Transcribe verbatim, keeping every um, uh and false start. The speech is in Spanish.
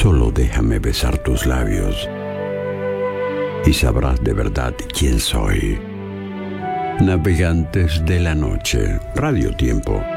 Solo déjame besar tus labios y sabrás de verdad quién soy. Navegantes de la noche, Radio Tiempo.